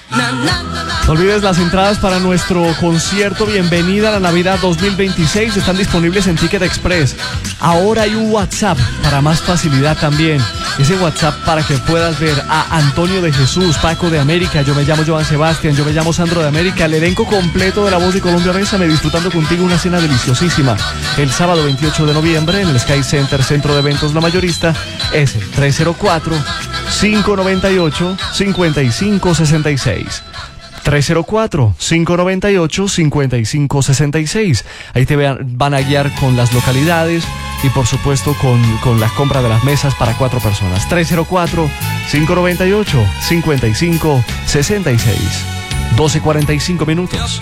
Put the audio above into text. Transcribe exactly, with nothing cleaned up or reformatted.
No olvides las entradas para nuestro concierto Bienvenida a la Navidad dos mil veintiséis. Están disponibles en Ticket Express. Ahora hay un WhatsApp para más facilidad también. Ese WhatsApp para que puedas ver a Antonio de Jesús, Paco de América, yo me llamo Joan Sebastián, yo me llamo Sandro de América, el elenco completo de La Voz de Colombia. Bésame, disfrutando contigo una cena deliciosísima el sábado veintiocho de noviembre en el Sky Center, Centro de Eventos La Mayorista. Es el tres cero cuatro, cinco nueve ocho, cinco cinco seis seis. tres cero cuatro, cinco nueve ocho, cinco cinco seis seis. Ahí te vean, van a guiar con las localidades y por supuesto con, con la compra de las mesas para cuatro personas. tres cero cuatro, cinco nueve ocho, cinco cinco seis seis. doce cuarenta y cinco minutos.